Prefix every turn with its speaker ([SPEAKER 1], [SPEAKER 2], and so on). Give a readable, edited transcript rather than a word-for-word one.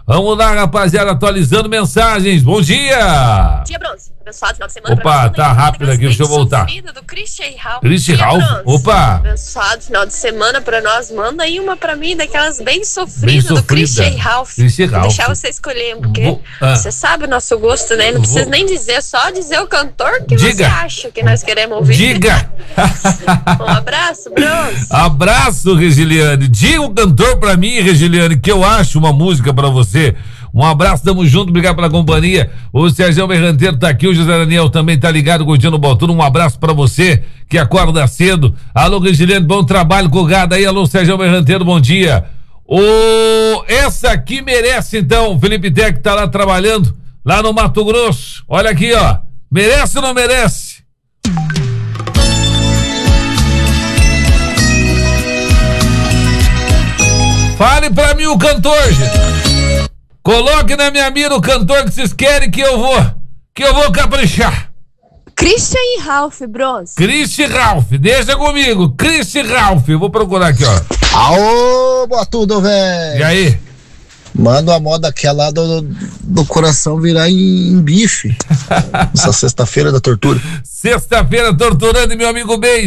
[SPEAKER 1] Vamos lá, rapaziada, atualizando mensagens. Bom dia!
[SPEAKER 2] Bom dia, Bronze. Abençoado final de semana.
[SPEAKER 1] Opa, tá rápido aqui, deixa eu voltar.
[SPEAKER 2] Do Christian Ralph.
[SPEAKER 1] Christian Ralph? Opa!
[SPEAKER 2] Abençoado final de semana pra nós. Manda aí uma pra mim, daquelas bem sofridas do Christian Ralph.
[SPEAKER 1] Christian Ralph.
[SPEAKER 2] Vou deixar você escolher, porque você sabe o nosso gosto, né? Não precisa nem dizer, só dizer o cantor que você acha que nós queremos ouvir.
[SPEAKER 1] Diga!
[SPEAKER 2] Um abraço, Bronze.
[SPEAKER 1] Abraço, Regiliane. Diga o cantor pra mim, Regiliane, que eu acho uma música pra você. Um abraço, tamo junto, obrigado pela companhia. O Sérgio Berranteiro tá aqui, o José Daniel também tá ligado, curtindo o Baltuno. Um abraço pra você que acorda cedo. Alô, Regiliane, bom trabalho com o gado aí. Alô, Sérgio Berranteiro, bom dia. Essa aqui merece então, o Felipe Tec tá lá trabalhando, lá no Mato Grosso. Olha aqui, ó. Merece ou não merece? Fale pra mim o cantor, gente. Coloque na minha mira o cantor que vocês querem que eu vou caprichar.
[SPEAKER 2] Christian Ralph, Bronze.
[SPEAKER 1] Christian Ralph, deixa comigo. Christian Ralph, eu vou procurar aqui, ó.
[SPEAKER 3] Aô, boa tudo, velho.
[SPEAKER 1] E aí?
[SPEAKER 3] Manda a moda aquela do coração virar em bife. Essa sexta-feira da tortura.
[SPEAKER 1] Sexta-feira torturando, meu amigo bem.